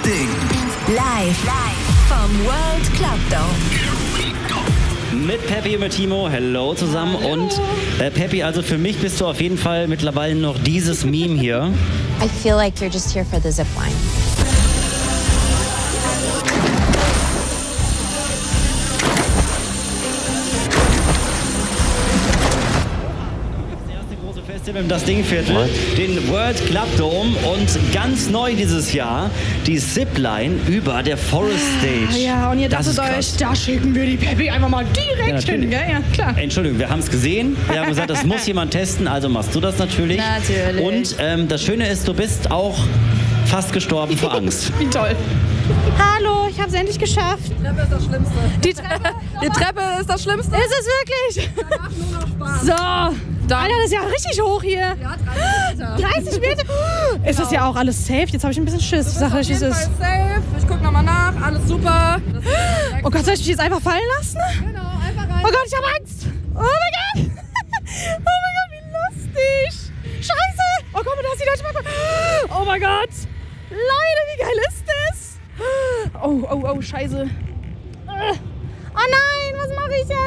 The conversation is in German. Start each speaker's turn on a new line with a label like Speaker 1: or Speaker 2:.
Speaker 1: Ding.
Speaker 2: Live vom World Club Dome.
Speaker 3: Mit Peppi und mit Timo, hello zusammen. Hallo. Und Peppi, also für mich bist du auf jeden Fall mittlerweile noch dieses Meme hier.
Speaker 4: I feel like you're just here for the zipline.
Speaker 3: Im Das Ding-Viertel, den World Club Dome und ganz neu dieses Jahr die Zipline über der Forest Stage.
Speaker 5: Ja, und ihr dachtet euch, da schicken wir die Peppi einfach mal direkt hin, gell? Ja, klar.
Speaker 3: Entschuldigung, wir haben es gesehen. Wir haben gesagt, das muss jemand testen, also machst du das natürlich.
Speaker 5: Natürlich.
Speaker 3: Und das Schöne ist, du bist auch fast gestorben vor Angst.
Speaker 5: Wie toll. Hallo, ich hab's endlich geschafft.
Speaker 6: Die Treppe ist das Schlimmste.
Speaker 5: Die Treppe ist das Schlimmste. Ist es wirklich?
Speaker 6: Danach nur noch Spaß.
Speaker 5: So. Alter, das ist ja richtig hoch hier.
Speaker 6: Ja, 30 Meter.
Speaker 5: 30 Meter? Ist das ja auch alles safe? Jetzt habe ich ein bisschen Schiss. Ich sag euch, wie es ist.
Speaker 6: Safe. Ich guck nochmal nach. Alles super.
Speaker 5: Oh Gott, soll ich mich jetzt einfach fallen lassen?
Speaker 6: Genau, einfach rein.
Speaker 5: Oh Gott, ich habe Angst. Oh mein Gott. Oh mein Gott, wie lustig. Scheiße. Oh, guck mal, da ist die Deutsche Bank. Oh mein Gott. Leute, wie geil ist das? Oh, scheiße. Oh nein, was mache ich jetzt?